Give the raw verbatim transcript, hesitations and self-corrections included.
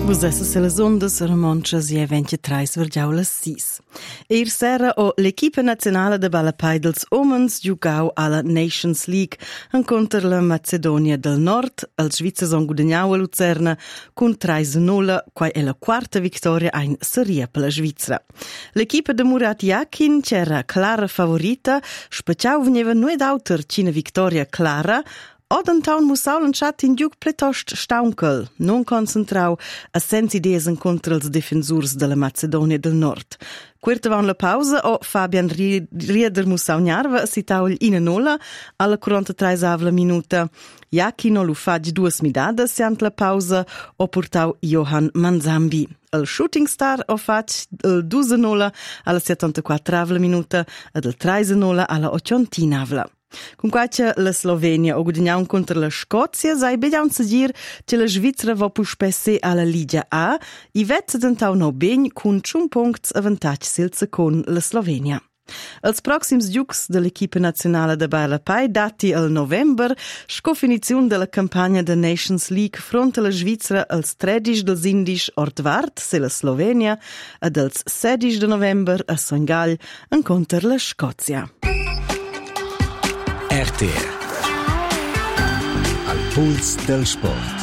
Vos essas las ondas remonchas e ventitré vergiau las sis. Eir sera o l'equipa nazionale de balapai dels omens giugau alla Nations League encontra la Macedonia del Nord. Els Svizzers on guadagnau a Luzerna cun tre a null, quai è la quarta victoria ein seria per la Svizzera. L'equipa de Murat Yakin c'era clara favorita, speciau veniva nuoi d'auter c'ina victoria clara. Odentown musau lanciat in giug pletost staunkel, non concentrau a senza ideas incontra els defensurs della Macedonia del Nord. Quirta van la pausa o Fabian Rieder musau gnarva si taul in nola alla quarantatreesavla minuta. Yakin lu fag duas midadas siant la pausa o portau Johan Manzambi. Il shooting star o fag il due a nolla alla settantaquattravla minuta ed il tre a nolla alla ottantinavla. Con quace la Slovenia o guadagnaun contra la Scozia, sai begiaun segir che la Svizzera va pu spesse alla Liga A, i vezza dentau no begn cun ciun puncts avantatg silza con la Slovenia. Els proxims giucs de l'equipa nazionale de balapai dati al november, scofiniziun de la campagna de Nations League fronte la Svizzera als tredis dels indis Ortvart, se la Slovenia, ed als sedis de november a Songal, enconter la Scozia. R T R Al puls del sport.